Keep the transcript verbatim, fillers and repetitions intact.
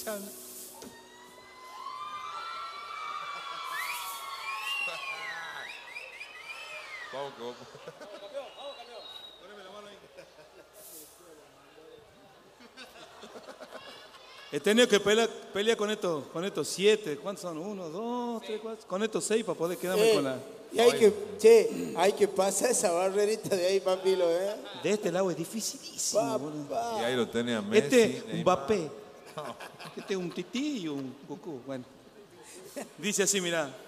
chan. Vamos, que vamos. Vamos, campeón, vamos, campeón. Poneme la mano ahí. He tenido que pelear, pelear con estos, con estos siete. ¿Cuántos son? Uno, dos, tres, cuatro. Con estos seis para poder quedarme Eh, con la. y hay que, che, hay que pasar esa barrerita de ahí, papilo, ¿eh? De este lado es dificilísimo, boludo. Y ahí lo tenés a Messi. Este, un Neymar. Mbappé. Este es un tití y un cucú. Bueno. Dice así, mirá.